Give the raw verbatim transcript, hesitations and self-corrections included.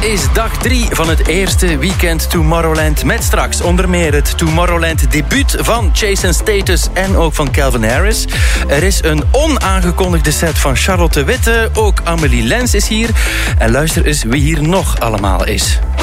is dag drie van het eerste weekend Tomorrowland. Met straks onder meer het Tomorrowland debuut van Chase Status en ook van Calvin Harris. Er is een onaangekondigde set van Charlotte Witte. Ook Amelie Lens is hier. En luister eens wie hier nog allemaal is.